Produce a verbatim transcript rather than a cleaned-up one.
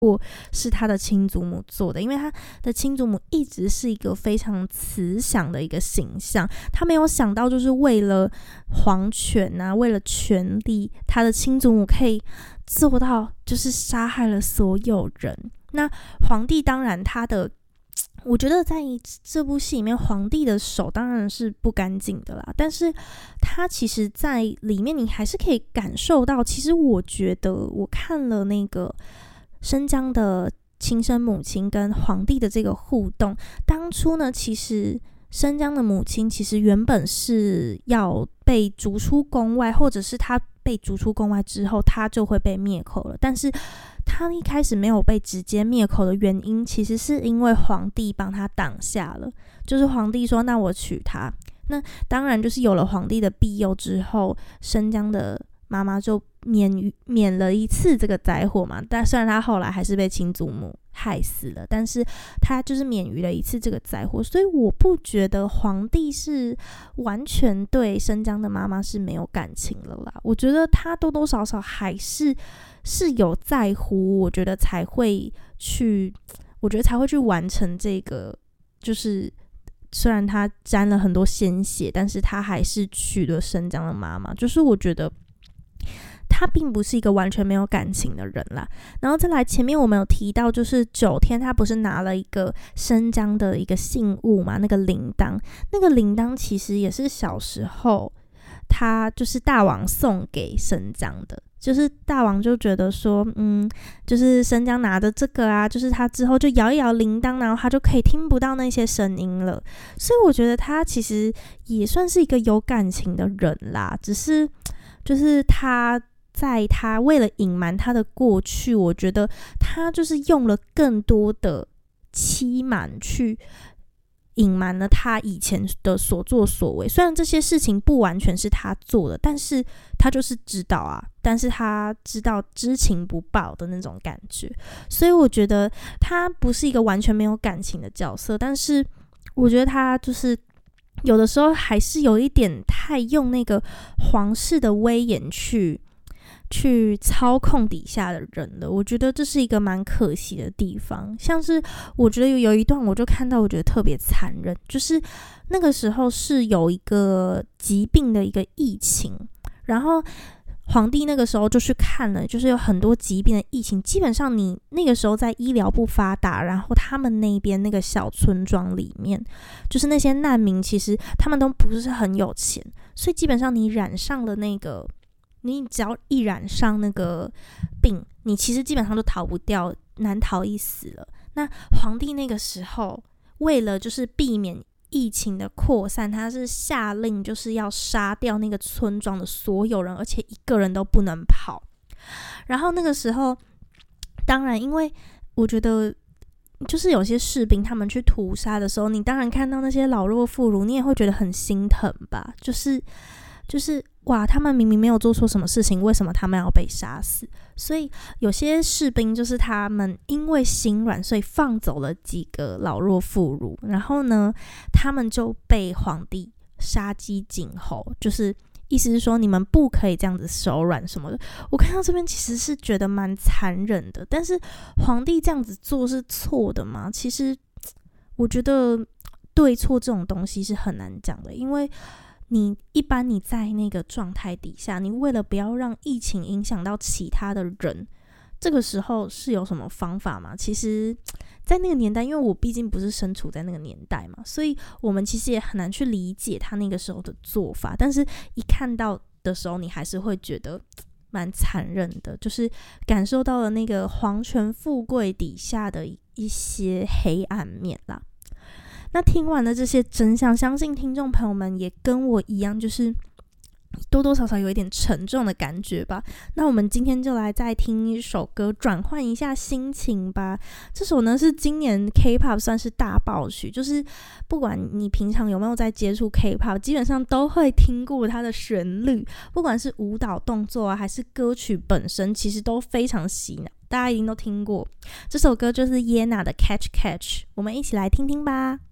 过是他的亲祖母做的，因为他的亲祖母一直是一个非常慈祥的一个形象，他没有想到就是为了皇权啊，为了权力，他的亲祖母可以做到就是杀害了所有人。那皇帝当然他的我觉得在这部戏里面，皇帝的手当然是不干净的啦，但是他其实在里面你还是可以感受到，其实我觉得我看了那个申江的亲生母亲跟皇帝的这个互动，当初呢其实申江的母亲其实原本是要被逐出宫外，或者是他被逐出宫外之后他就会被灭口了，但是他一开始没有被直接灭口的原因，其实是因为皇帝帮他挡下了，就是皇帝说那我娶她，那当然就是有了皇帝的庇佑之后，申江的妈妈就免免了一次这个灾祸嘛，但虽然他后来还是被亲祖母害死了，但是他就是免于了一次这个灾祸，所以我不觉得皇帝是完全对申江的妈妈是没有感情了啦，我觉得他多多少少还是是有在乎，我觉得才会去我觉得才会去完成这个，就是虽然他沾了很多鲜血，但是他还是娶了申江的妈妈，就是我觉得他并不是一个完全没有感情的人啦。然后再来前面我们有提到，就是九天他不是拿了一个申江的一个信物嘛，那个铃铛，那个铃铛其实也是小时候他就是大王送给申江的，就是大王就觉得说嗯，就是申江拿的这个啊，就是他之后就摇一摇铃铛，然后他就可以听不到那些声音了，所以我觉得他其实也算是一个有感情的人啦，只是就是他在他为了隐瞒他的过去，我觉得他就是用了更多的欺瞒去隐瞒了他以前的所作所为，虽然这些事情不完全是他做的，但是他就是知道啊，但是他知道知情不报的那种感觉，所以我觉得他不是一个完全没有感情的角色，但是我觉得他就是有的时候还是有一点太用那个皇室的威严去去操控底下的人了，我觉得这是一个蛮可惜的地方。像是我觉得有一段我就看到我觉得特别残忍，就是那个时候是有一个疾病的一个疫情，然后皇帝那个时候就去看了，就是有很多疾病的疫情，基本上你那个时候在医疗不发达，然后他们那边那个小村庄里面，就是那些难民其实他们都不是很有钱，所以基本上你染上了那个你只要一染上那个病，你其实基本上都逃不掉，难逃一死了。那皇帝那个时候为了就是避免疫情的扩散，他是下令就是要杀掉那个村庄的所有人，而且一个人都不能跑。然后那个时候当然因为我觉得就是有些士兵他们去屠杀的时候，你当然看到那些老弱妇孺，你也会觉得很心疼吧，就是就是哇，他们明明没有做错什么事情，为什么他们要被杀死？所以有些士兵就是他们因为心软，所以放走了几个老弱妇孺，然后呢他们就被皇帝杀鸡儆猴，就是意思是说你们不可以这样子手软什么的。我看到这边其实是觉得蛮残忍的，但是皇帝这样子做是错的吗？其实我觉得对错这种东西是很难讲的，因为你一般你在那个状态底下，你为了不要让疫情影响到其他的人，这个时候是有什么方法吗？其实在那个年代，因为我毕竟不是身处在那个年代嘛，所以我们其实也很难去理解他那个时候的做法，但是一看到的时候你还是会觉得蛮残忍的，就是感受到了那个皇权富贵底下的一些黑暗面啦。那听完了这些真相，相信听众朋友们也跟我一样，就是多多少少有一点沉重的感觉吧。那我们今天就来再听一首歌，转换一下心情吧。这首呢是今年 K-pop 算是大爆曲，就是不管你平常有没有在接触 K-pop， 基本上都会听过它的旋律，不管是舞蹈动作啊，还是歌曲本身，其实都非常洗脑，大家一定都听过。这首歌就是 Yena 的 Catch Catch， 我们一起来听听吧。